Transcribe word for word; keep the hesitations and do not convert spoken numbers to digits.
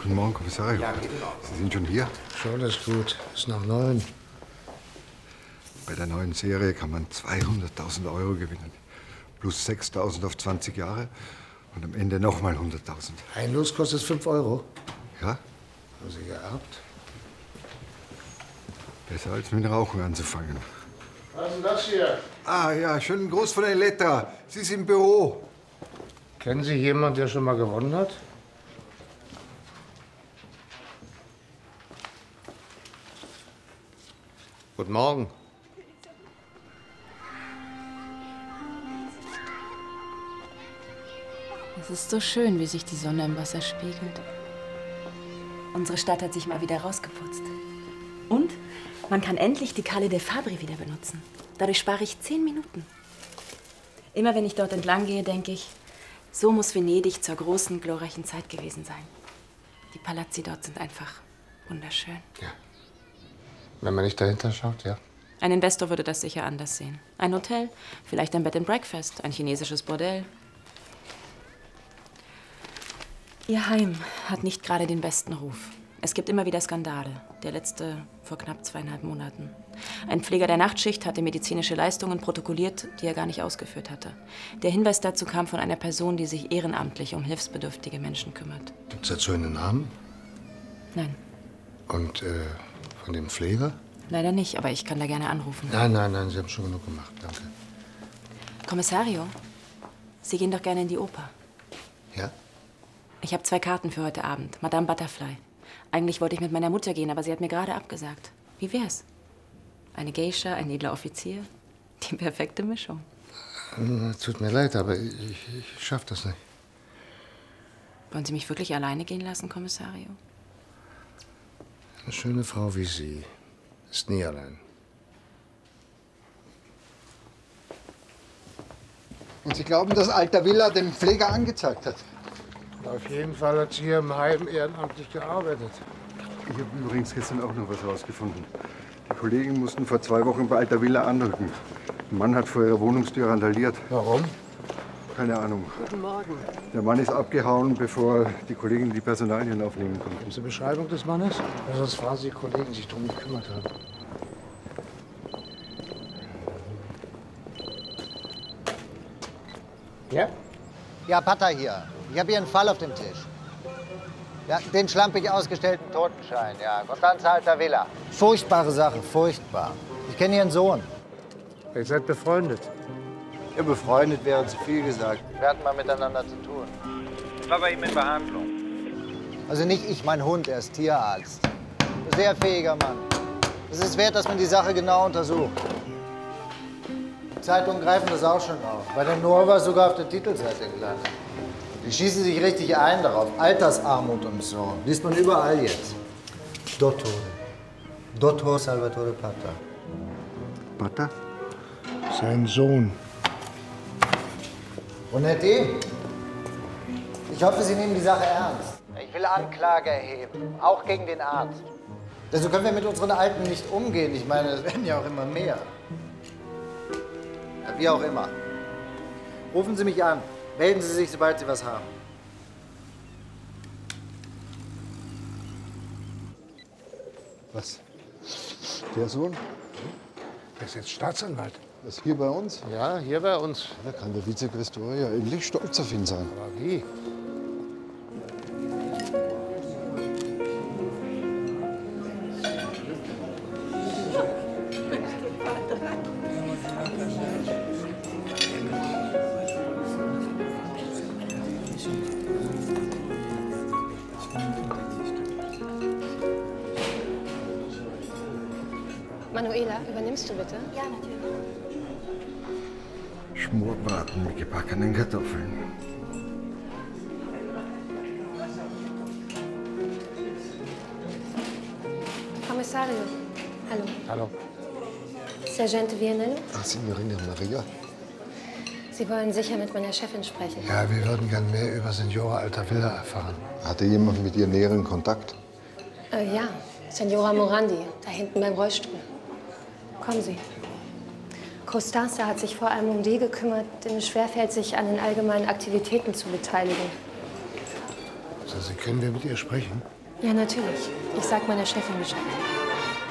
Guten Morgen, Kommissario. Ja, bitte. Sie sind schon hier? Schon ist gut. Ist nach neun. Bei der neuen Serie kann man zweihunderttausend Euro gewinnen. Plus sechstausend auf zwanzig Jahre und am Ende nochmal hunderttausend. Ein Los kostet fünf Euro. Ja? Haben Sie geerbt? Besser als mit dem Rauchen anzufangen. Was ist denn das hier? Ah ja, schönen Gruß von Elektra. Sie ist im Büro. Kennen Sie jemanden, der schon mal gewonnen hat? Guten Morgen. Es ist so schön, wie sich die Sonne im Wasser spiegelt. Unsere Stadt hat sich mal wieder rausgeputzt. Und man kann endlich die Calle dei Fabbri wieder benutzen. Dadurch spare ich zehn Minuten. Immer wenn ich dort entlang gehe, denke ich, so muss Venedig zur großen, glorreichen Zeit gewesen sein. Die Palazzi dort sind einfach wunderschön. Ja. Wenn man nicht dahinter schaut, ja. Ein Investor würde das sicher anders sehen. Ein Hotel, vielleicht ein Bed and Breakfast, ein chinesisches Bordell. Ihr Heim hat nicht gerade den besten Ruf. Es gibt immer wieder Skandale. Der letzte vor knapp zweieinhalb Monaten. Ein Pfleger der Nachtschicht hatte medizinische Leistungen protokolliert, die er gar nicht ausgeführt hatte. Der Hinweis dazu kam von einer Person, die sich ehrenamtlich um hilfsbedürftige Menschen kümmert. Gibt es dazu einen Namen? Nein, Und äh, von dem Pfleger? leider nicht, aber ich kann da gerne anrufen. Nein, nein, nein, Sie haben schon genug gemacht. Danke. Kommissario, Sie gehen doch gerne in die Oper. Ja? Ich habe zwei Karten für heute Abend. Madame Butterfly. Eigentlich wollte ich mit meiner Mutter gehen, aber sie hat mir gerade abgesagt. Wie wär's? Eine Geisha, ein edler Offizier? Die perfekte Mischung. Äh, Tut mir leid, aber ich, ich schaff das nicht. Wollen Sie mich wirklich alleine gehen lassen, Kommissario? Eine schöne Frau wie Sie ist nie allein. Und Sie glauben, dass Alter Villa den Pfleger angezeigt hat? Auf jeden Fall hat sie hier im Heim ehrenamtlich gearbeitet. Ich habe übrigens gestern auch noch was rausgefunden. Die Kollegen mussten vor zwei Wochen bei Alter Villa anrücken. Ein Mann hat vor ihrer Wohnungstür randaliert. Warum? Keine Ahnung. Guten Morgen. Der Mann ist abgehauen, bevor die Kollegen die Personalien aufnehmen konnten. Haben Sie Beschreibung des Mannes? Ja, sonst fragen Sie die Kollegen, die sich darum gekümmert haben. Ja? Ja, Pater hier. Ich habe hier einen Fall auf dem Tisch. Ja, den schlampig ausgestellten Totenschein, ja. Constanza Alta Villa. Furchtbare Sache, furchtbar. Ich kenne Ihren Sohn. Ihr seid befreundet. Ja, befreundet wäre zu viel gesagt. Wir hatten mal miteinander zu tun. Ich war bei ihm in Behandlung. Also nicht ich, mein Hund, er ist Tierarzt. Ein sehr fähiger Mann. Es ist wert, dass man die Sache genau untersucht. Die Zeitungen greifen das auch schon auf. Bei der Nova sogar auf der Titelseite gelandet. Die schießen sich richtig ein darauf. Altersarmut und so. Liest man überall jetzt. Dottore. Dottor Salvatore Pata. Pata? Sein Sohn. Bonetti, ich hoffe, Sie nehmen die Sache ernst. Ich will Anklage erheben, auch gegen den Arzt. Denn so können wir mit unseren Alten nicht umgehen. Ich meine, es werden ja auch immer mehr. Ja, wie auch immer. Rufen Sie mich an. Melden Sie sich, sobald Sie was haben. Was? Der Sohn? Der ist jetzt Staatsanwalt. Das hier bei uns? Ja, hier bei uns. Da kann der Vizequestor ja endlich stolz auf ihn sein. Aber wie? Manuela, übernimmst du bitte? Ja, natürlich. Schmorbraten mit gebackenen Kartoffeln. Kommissario. Hallo. Hallo. Sergeante Vianello? Ach, Signorina Maria. Sie wollen sicher mit meiner Chefin sprechen. Ja, wir würden gern mehr über Signora Alta Villa erfahren. Hatte jemand mit ihr näheren Kontakt? Äh, ja, Signora Morandi, da hinten beim Rollstuhl. Kommen Sie. Costanza hat sich vor allem um die gekümmert, denen es schwerfällt, sich an den allgemeinen Aktivitäten zu beteiligen. Also, können wir mit ihr sprechen? Ja, natürlich. Ich sag meiner Chefin Bescheid.